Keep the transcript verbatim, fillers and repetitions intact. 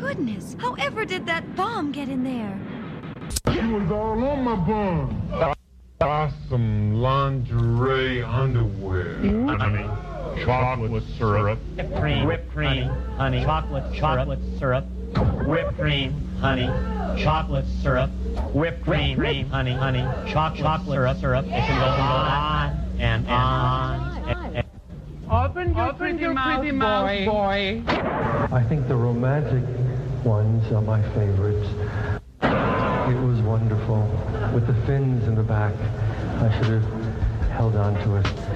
goodness! However did that bomb get in there? She was all on my bum. Awesome lingerie underwear. Honey, chocolate syrup, Whipped cream, whipped cream, honey, chocolate, chocolate syrup, whipped cream, honey, chocolate syrup, whipped cream, cream, honey, honey, chocolate, chocolate syrup. It can go on and on. And, and. Open your, Open pretty, your mouth, pretty mouth, boy. boy. I think the romantic ones are my favorites. It was wonderful. With the fins in the back, I should have held on to it.